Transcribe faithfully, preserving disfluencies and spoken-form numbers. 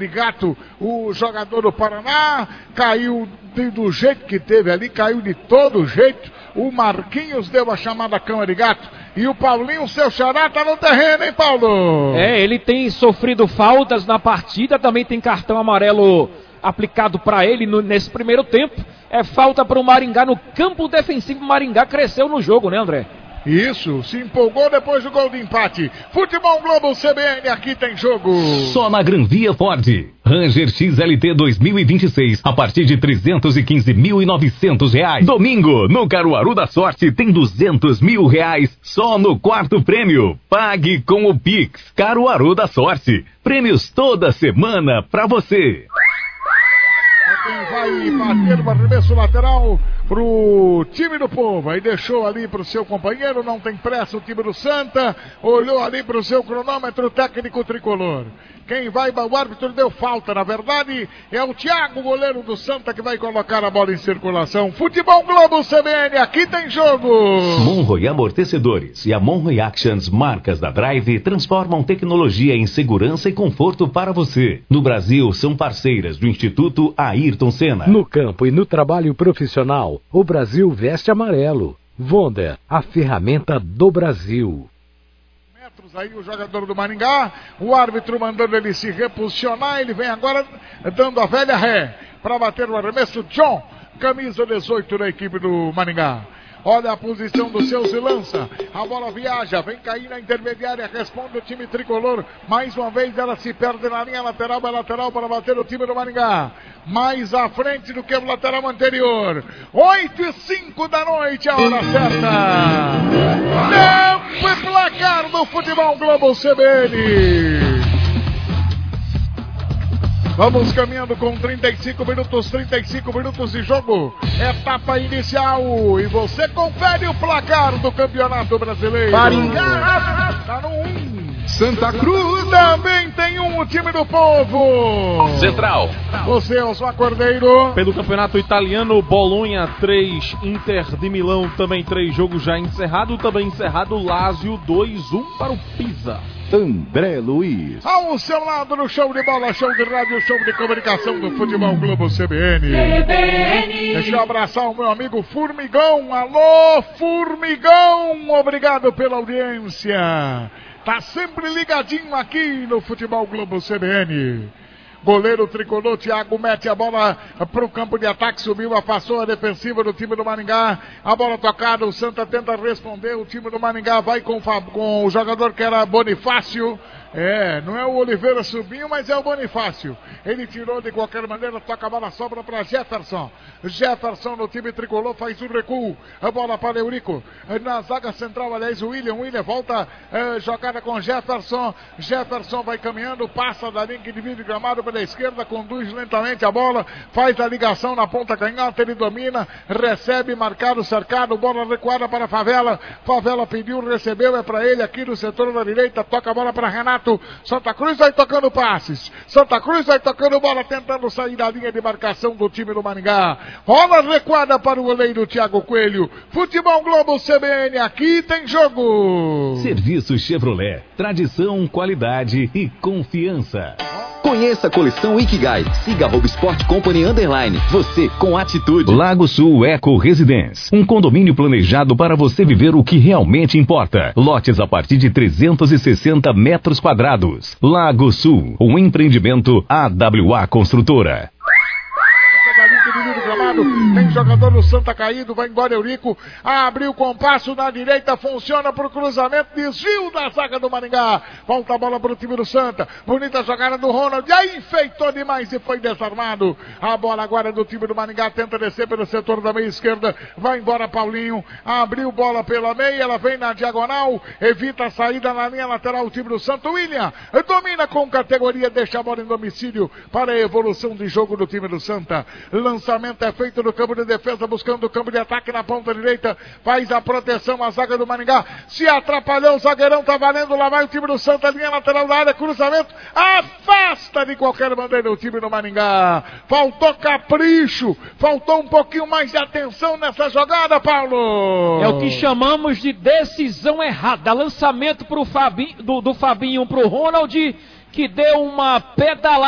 Gato, o jogador do Paraná, caiu de, do jeito que teve ali, caiu de todo jeito. O Marquinhos deu a chamada cama de gato. E o Paulinho, seu xará, tá no terreno, hein, Paulo? É, ele tem sofrido faltas na partida, também tem cartão amarelo aplicado para ele no, nesse primeiro tempo. É falta para o Maringá no campo defensivo. O Maringá cresceu no jogo, né, André? Isso, se empolgou depois do gol de empate. Futebol Globo C B N, aqui tem jogo. Só na Gran Via Ford. Ranger X L T dois mil e vinte e seis, a partir de trezentos e quinze mil e novecentos reais. Domingo, no Caruaru da Sorte, tem duzentos mil reais só no quarto prêmio. Pague com o Pix. Caruaru da Sorte. Prêmios toda semana pra você. Quem vai bater o arremesso lateral pro time do povo, aí deixou ali pro seu companheiro, não tem pressa o time do Santa, olhou ali pro seu cronômetro técnico tricolor. Quem vai, o árbitro deu falta, na verdade, é o Thiago, goleiro do Santa, que vai colocar a bola em circulação. Futebol Globo C B N, aqui tem jogo. Monroe Amortecedores e a Monroe Actions, marcas da Drive, transformam tecnologia em segurança e conforto para você. No Brasil, são parceiras do Instituto Ayrton Senna. No campo e no trabalho profissional, o Brasil veste amarelo. Wonder, a ferramenta do Brasil. Aí o jogador do Maringá, o árbitro mandando ele se reposicionar, ele vem agora dando a velha ré para bater o arremesso. John, camisa dezoito da equipe do Maringá. Olha a posição do seu se lança. A bola viaja, vem cair na intermediária, responde o time tricolor. Mais uma vez ela se perde na linha lateral, é lateral para bater o time do Maringá. Mais à frente do que o lateral anterior. oito e cinco da noite, a hora certa. Tempo e placar do Futebol Globo C B N. Vamos caminhando com trinta e cinco minutos, trinta e cinco minutos de jogo. Etapa inicial. E você confere o placar do Campeonato Brasileiro. Maringá tá no um. Santa Cruz também tem um, o time do povo. Central. Você, Osmar Cordeiro. Pelo Campeonato Italiano, Bolonha três, Inter de Milão também três, jogo já encerrado. Também encerrado, Lazio dois a um para o Pisa. André Luiz. Ao seu lado no show de bola, show de rádio, show de comunicação do Futebol Globo C B N. C B N. Deixa eu abraçar o meu amigo Formigão. Alô, Formigão. Obrigado pela audiência. Tá sempre ligadinho aqui no Futebol Globo C B N. Goleiro tricolor, Thiago mete a bola para o campo de ataque, subiu, afastou a defensiva do time do Maringá. A bola tocada, o Santa tenta responder, o time do Maringá vai com, com o jogador que era Bonifácio. É, não é o Oliveira Subinho, mas é o Bonifácio. Ele tirou de qualquer maneira, toca a bola, sobra para Jefferson. Jefferson no time tricolor faz o recuo. A bola para Eurico. Na zaga central, aliás, o William. William volta, é, jogada com Jefferson. Jefferson vai caminhando, passa da linha que divide o gramado pela esquerda, conduz lentamente a bola, faz a ligação na ponta canhota, ele domina, recebe, marcado, cercado, bola recuada para a Favela. Favela pediu, recebeu, é para ele aqui no setor da direita, toca a bola para Renato. Santa Cruz vai tocando passes. Santa Cruz vai tocando bola, tentando sair da linha de marcação do time do Maringá. Bola recuada para o goleiro Thiago Coelho. Futebol Globo C B N, aqui tem jogo. Serviço Chevrolet, tradição, qualidade e confiança. Conheça a coleção Ikigai. Siga arroba Sport Company Underline. Você com atitude. Lago Sul Eco Residence. Um condomínio planejado para você viver o que realmente importa. Lotes a partir de trezentos e sessenta metros quadrados. Lago Sul. Um empreendimento A W A Construtora. Tem jogador do Santa caído, vai embora Eurico, abriu o compasso na direita, funciona pro cruzamento, desvio da zaga do Maringá, volta a bola pro time do Santa, bonita jogada do Ronald, aí enfeitou demais e foi desarmado. A bola agora é do time do Maringá, tenta descer pelo setor da meia esquerda, vai embora Paulinho, abriu bola pela meia, ela vem na diagonal, evita a saída na linha lateral, o time do Santa. William domina com categoria, deixa a bola em domicílio para a evolução de jogo do time do Santa. Lançamento é feito no campo de defesa, buscando o campo de ataque na ponta direita, faz a proteção a zaga do Maringá, se atrapalhou o zagueirão, tá valendo, lá vai o time do Santa, linha lateral da área, cruzamento, afasta de qualquer maneira o time do Maringá. Faltou capricho, faltou um pouquinho mais de atenção nessa jogada, Paulo. É o que chamamos de decisão errada, lançamento pro Fabinho, do, do Fabinho pro Ronald, que deu uma pedalada